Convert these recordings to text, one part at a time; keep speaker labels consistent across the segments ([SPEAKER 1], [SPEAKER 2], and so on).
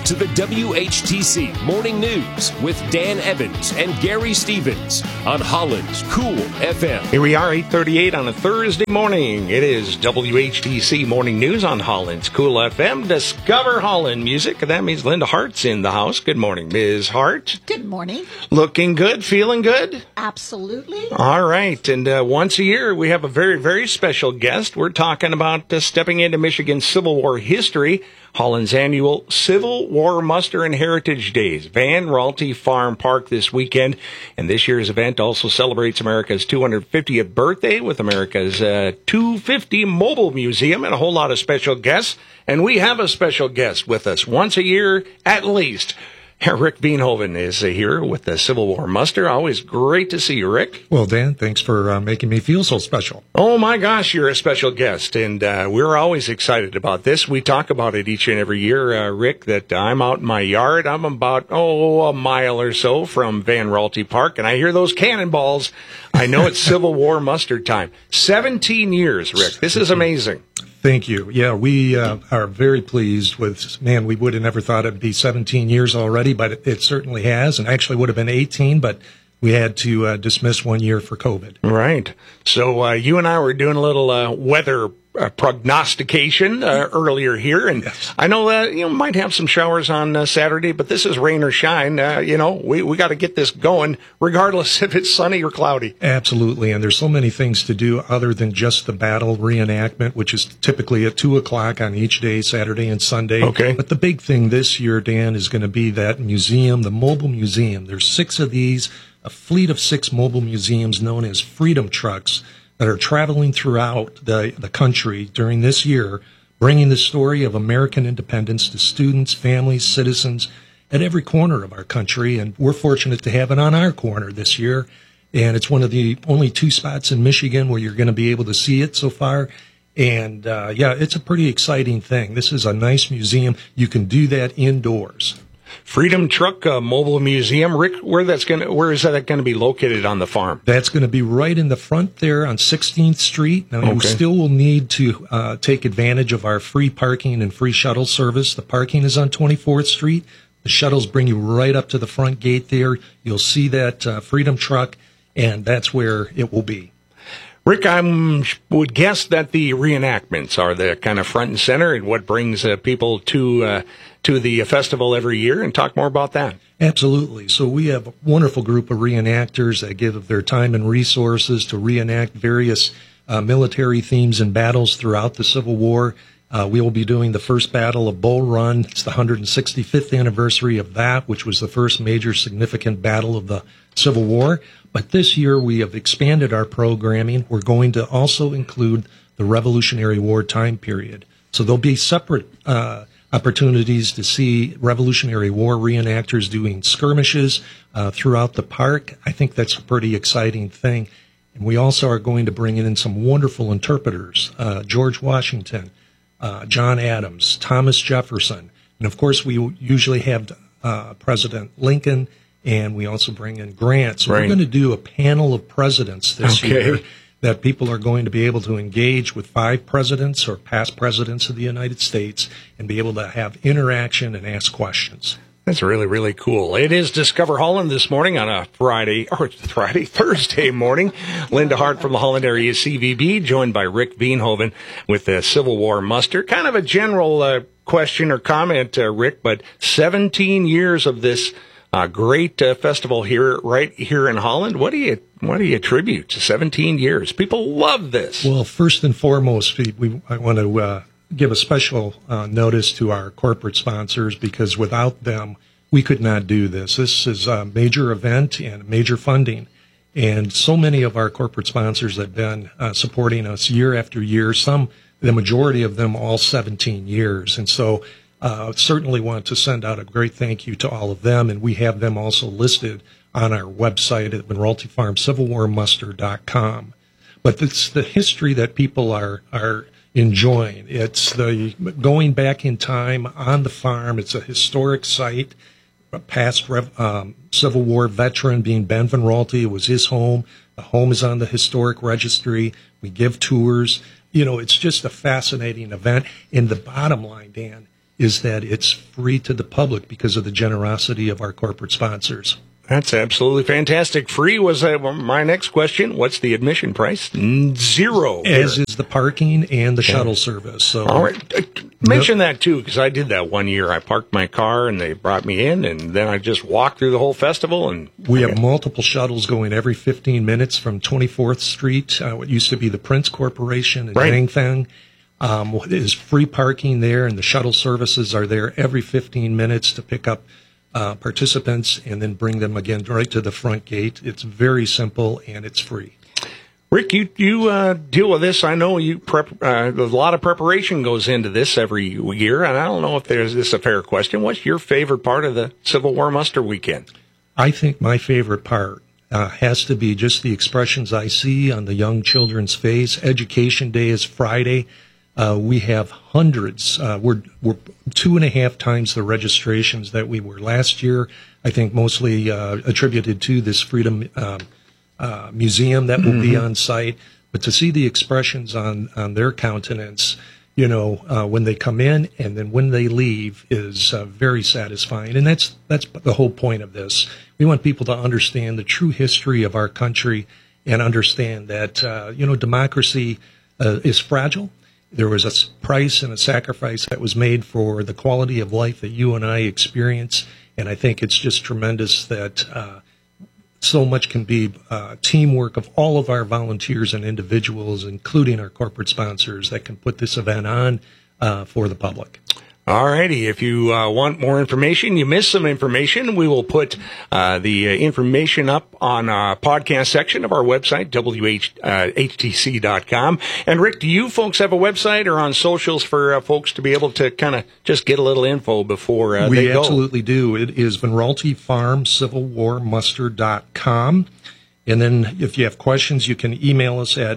[SPEAKER 1] to the WHTC Morning News with Dan Evans and Gary Stevens on Holland's Cool FM.
[SPEAKER 2] Here we are, 8:38 on a Thursday morning. It is WHTC Morning News on Holland's Cool FM. Discover Holland music. That means Linda Hart's in the house. Good morning, Ms. Hart.
[SPEAKER 3] Good morning.
[SPEAKER 2] Looking good? Feeling good?
[SPEAKER 3] Absolutely.
[SPEAKER 2] All right. And once a year, we have a very, very special guest. We're talking about stepping into Michigan's Civil War history. Holland's annual Civil War Muster and Heritage Days, Van Raalte Farm Park this weekend. And this year's event also celebrates America's 250th birthday with America's 250 Mobile Museum and a whole lot of special guests. And we have a special guest with us once a year at least. Rick Veenhoven is here with the Civil War Muster. Always great to see you, Rick.
[SPEAKER 4] Well, Dan, thanks for making me feel so special.
[SPEAKER 2] Oh, my gosh, you're a special guest, and we're always excited about this. We talk about it each and every year, Rick, that I'm out in my yard. I'm about, a mile or so from Van Raalte Park, and I hear those cannonballs. I know it's Civil War Muster time. 17 years, Rick. This is amazing.
[SPEAKER 4] Thank you. Yeah, we are very pleased with, we would have never thought it'd be 17 years already, but it certainly has, and actually would have been 18, but we had to dismiss 1 year for COVID.
[SPEAKER 2] Right. So you and I were doing a little weather prognostication earlier here, and yes. I know that you might have some showers on Saturday, but this is rain or shine. We got to get this going, regardless if it's sunny or cloudy.
[SPEAKER 4] Absolutely, and there's so many things to do other than just the battle reenactment, which is typically at 2:00 on each day, Saturday and Sunday.
[SPEAKER 2] Okay.
[SPEAKER 4] But the big thing this year, Dan, is going to be that museum, the mobile museum. There's 6 of these, a fleet of 6 mobile museums known as Freedom Trucks, that are traveling throughout the country during this year, bringing the story of American independence to students, families, citizens at every corner of our country. And we're fortunate to have it on our corner this year. And it's one of the only 2 spots in Michigan where you're going to be able to see it so far. And, it's a pretty exciting thing. This is a nice museum. You can do that indoors.
[SPEAKER 2] Freedom Truck Mobile Museum. Rick, where is that going to be located on the farm?
[SPEAKER 4] That's going to be right in the front there on 16th Street. Now, You still will need to take advantage of our free parking and free shuttle service. The parking is on 24th Street. The shuttles bring you right up to the front gate there. You'll see that Freedom Truck, and that's where it will be.
[SPEAKER 2] Rick, I would guess that the reenactments are the kind of front and center and what brings people to the festival every year, and talk more about that.
[SPEAKER 4] Absolutely. So we have a wonderful group of reenactors that give of their time and resources to reenact various military themes and battles throughout the Civil War. We will be doing the first battle of Bull Run. It's the 165th anniversary of that, which was the first major significant battle of the Civil War. But this year we have expanded our programming. We're going to also include the Revolutionary War time period. So there'll be separate opportunities to see Revolutionary War reenactors doing skirmishes throughout the park. I think that's a pretty exciting thing. And we also are going to bring in some wonderful interpreters, George Washington, John Adams, Thomas Jefferson. And, of course, we usually have President Lincoln, and we also bring in Grant. So We're going to do a panel of presidents this year that people are going to be able to engage with 5 presidents or past presidents of the United States and be able to have interaction and ask questions.
[SPEAKER 2] That's really, really cool. It is Discover Holland this morning on a Thursday morning. Linda Hart from the Holland area CVB, joined by Rick Veenhoven with the Civil War Muster. Kind of a general question or comment, Rick, but 17 years of this great festival right here in Holland. What do you attribute to 17 years? People love this.
[SPEAKER 4] Well, first and foremost, I want to give a special notice to our corporate sponsors, because without them, we could not do this. This is a major event and major funding. And so many of our corporate sponsors have been supporting us year after year, the majority of them all 17 years. And so certainly want to send out a great thank you to all of them. And we have them also listed on our website at VanRaalteFarmCivilWarMuster.com. But it's the history that people are enjoying. It's the going back in time on the farm. It's a historic site. A past Civil War veteran being Ben Van Raalte, it was his home. The home is on the historic registry. We give tours. It's just a fascinating event. And the bottom line, Dan, is that it's free to the public because of the generosity of our corporate sponsors.
[SPEAKER 2] That's absolutely fantastic. Free was my next question. What's the admission price? Zero.
[SPEAKER 4] As is the parking and the shuttle service. So,
[SPEAKER 2] all right. Mention that, too, because I did that one year. I parked my car, and they brought me in, and then I just walked through the whole festival. And
[SPEAKER 4] we have multiple shuttles going every 15 minutes from 24th Street, what used to be the Prince Corporation in Yangfeng. There's free parking there, and the shuttle services are there every 15 minutes to pick up participants and then bring them again right to the front gate. It's very simple and it's free.
[SPEAKER 2] Rick, you deal with this. I know you a lot of preparation goes into this every year, and I don't know if this is a fair question. What's your favorite part of the Civil War Muster Weekend?
[SPEAKER 4] I think my favorite part has to be just the expressions I see on the young children's face. Education Day is Friday. We have hundreds. We're 2.5 times the registrations that we were last year. I think mostly attributed to this Freedom Museum that will be on site. But to see the expressions on their countenance, when they come in and then when they leave is very satisfying. And that's the whole point of this. We want people to understand the true history of our country and understand that, democracy is fragile. There was a price and a sacrifice that was made for the quality of life that you and I experience, and I think it's just tremendous that so much can be teamwork of all of our volunteers and individuals, including our corporate sponsors, that can put this event on for the public.
[SPEAKER 2] All righty. If you want more information, you missed some information, we will put the information up on our podcast section of our website, WHTC.com. And Rick, do you folks have a website or on socials for folks to be able to kind of just get a little info before they go?
[SPEAKER 4] We absolutely do. It is Vanralty Farm CivilWarMuster.com. And then if you have questions, you can email us at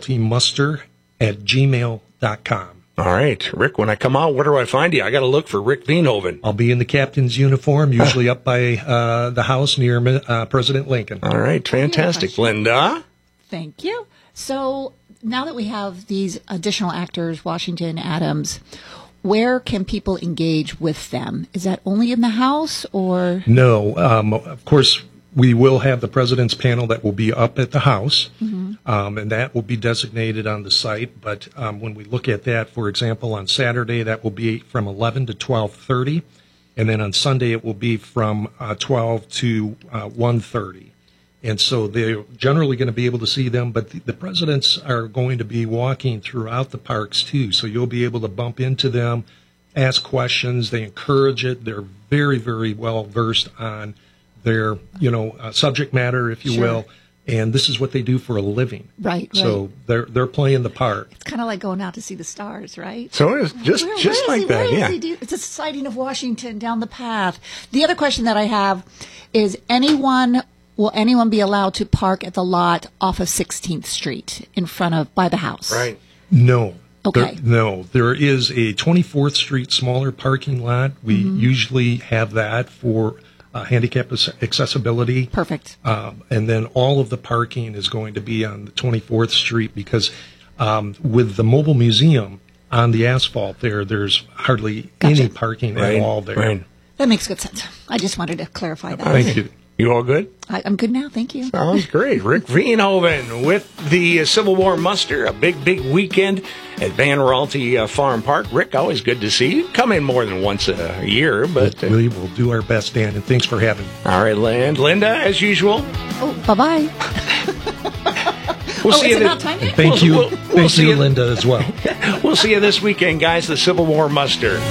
[SPEAKER 4] vanraltymuster@gmail.com.
[SPEAKER 2] All right. Rick, when I come out, where do I find you? I got to look for Rick Veenhoven.
[SPEAKER 4] I'll be in the captain's uniform, usually up by the house near President Lincoln.
[SPEAKER 2] All right. Fantastic. Linda?
[SPEAKER 3] Thank you. So now that we have these additional actors, Washington, Adams, where can people engage with them? Is that only in the house or?
[SPEAKER 4] No. Of course, we will have the president's panel that will be up at the house, and that will be designated on the site. But when we look at that, for example, on Saturday, that will be from 11 to 12:30, and then on Sunday it will be from 12 to 1:30. And so they're generally going to be able to see them, but the presidents are going to be walking throughout the parks too, so you'll be able to bump into them, ask questions. They encourage it. They're very, very well versed on their, subject matter, if you will, and this is what they do for a living.
[SPEAKER 3] Right.
[SPEAKER 4] So they're playing the part.
[SPEAKER 3] It's kind of like going out to see the stars, right?
[SPEAKER 2] So it's just like that, yeah.
[SPEAKER 3] It's a sighting of Washington down the path. The other question that I have is, will anyone be allowed to park at the lot off of 16th Street by the house?
[SPEAKER 2] Right.
[SPEAKER 4] No.
[SPEAKER 3] Okay.
[SPEAKER 4] There is a 24th Street smaller parking lot. We usually have that for handicap accessibility.
[SPEAKER 3] Perfect.
[SPEAKER 4] And then all of the parking is going to be on the 24th Street because with the mobile museum on the asphalt there's hardly any parking at all there.
[SPEAKER 2] Right.
[SPEAKER 3] That makes good sense. I just wanted to clarify that.
[SPEAKER 4] Thank you.
[SPEAKER 2] You all good?
[SPEAKER 3] I'm good now. Thank you.
[SPEAKER 2] Sounds great. Rick Veenhoven with the Civil War Muster, a big weekend at Van Raalte Farm Park. Rick, always good to see you. Come in more than once a year, but
[SPEAKER 4] we will do our best, Dan, and thanks for having me.
[SPEAKER 2] All right, Linda, as usual.
[SPEAKER 3] Oh, bye-bye.
[SPEAKER 2] We'll see you
[SPEAKER 3] about time yet?
[SPEAKER 4] Thank you. Thank you, Linda, as well.
[SPEAKER 2] We'll see you this weekend, guys, the Civil War Muster.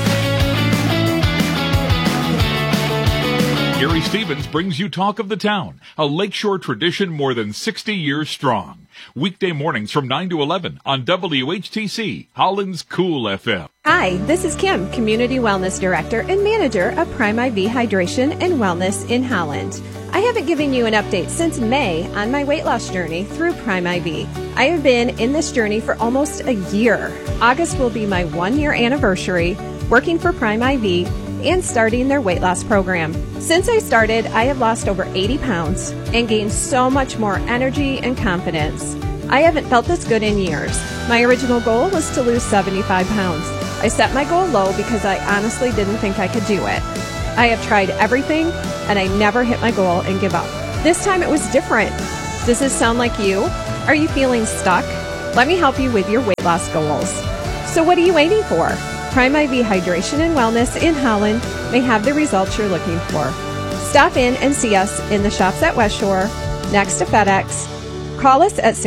[SPEAKER 5] Gary Stevens brings you Talk of the Town, a Lakeshore tradition more than 60 years strong. Weekday mornings from 9 to 11 on WHTC, Holland's Cool FM.
[SPEAKER 6] Hi, this is Kim, Community Wellness Director and Manager of Prime IV Hydration and Wellness in Holland. I haven't given you an update since May on my weight loss journey through Prime IV. I have been in this journey for almost a year. August will be my 1-year anniversary working for Prime IV and starting their weight loss program. Since I started, I have lost over 80 pounds and gained so much more energy and confidence. I haven't felt this good in years. My original goal was to lose 75 pounds. I set my goal low because I honestly didn't think I could do it. I have tried everything, and I never hit my goal and give up. This time it was different. Does this sound like you? Are you feeling stuck? Let me help you with your weight loss goals. So what are you waiting for? Prime IV Hydration and Wellness in Holland may have the results you're looking for. Stop in and see us in the shops at West Shore, next to FedEx. Call us at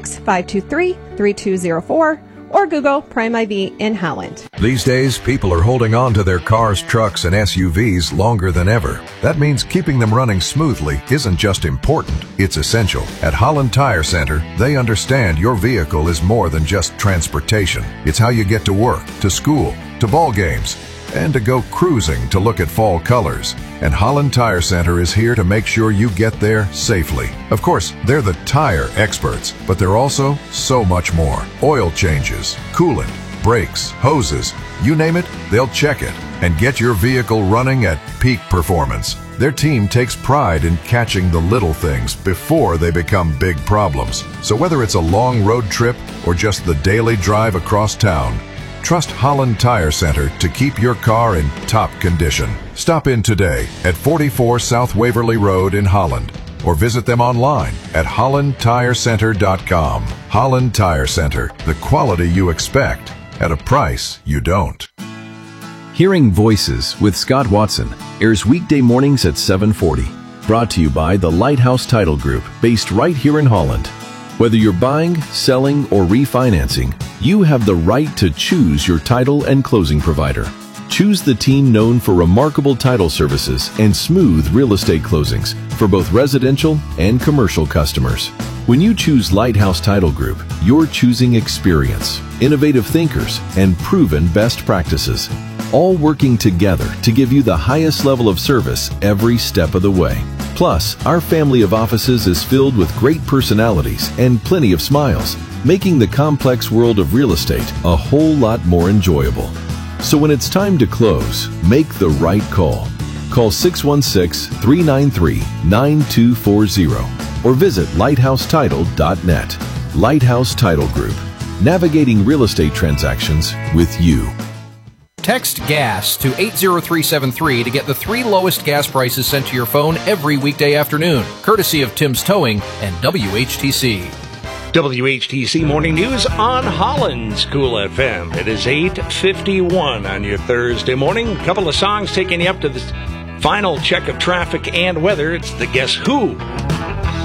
[SPEAKER 6] 616-523-3204 or Google Prime IV in Holland.
[SPEAKER 7] These days, people are holding on to their cars, trucks, and SUVs longer than ever. That means keeping them running smoothly isn't just important, it's essential. At Holland Tire Center, they understand your vehicle is more than just transportation. It's how you get to work, to school, to ball games, and to go cruising to look at fall colors. And Holland Tire Center is here to make sure you get there safely. Of course, they're the tire experts, but they're also so much more. Oil changes, coolant, brakes, hoses, you name it, they'll check it and get your vehicle running at peak performance. Their team takes pride in catching the little things before they become big problems. So whether it's a long road trip or just the daily drive across town, trust Holland Tire Center to keep your car in top condition. Stop in today at 44 South Waverly Road in Holland or visit them online at hollandtirecenter.com. Holland Tire Center, the quality you expect at a price you don't.
[SPEAKER 8] Hearing Voices with Scott Watson airs weekday mornings at 7:40. Brought to you by the Lighthouse Title Group, based right here in Holland. Whether you're buying, selling, or refinancing, you have the right to choose your title and closing provider. Choose the team known for remarkable title services and smooth real estate closings for both residential and commercial customers. When you choose Lighthouse Title Group, you're choosing experience, innovative thinkers, and proven best practices, all working together to give you the highest level of service every step of the way. Plus, our family of offices is filled with great personalities and plenty of smiles, making the complex world of real estate a whole lot more enjoyable. So when it's time to close, make the right call. Call 616-393-9240 or visit lighthousetitle.net. Lighthouse Title Group, navigating real estate transactions with you.
[SPEAKER 9] Text GAS to 80373 to get the 3 lowest gas prices sent to your phone every weekday afternoon, courtesy of Tim's Towing and WHTC.
[SPEAKER 2] WHTC Morning News on Holland's Cool FM. It is 8:51 on your Thursday morning. A couple of songs taking you up to the final check of traffic and weather. It's the Guess Who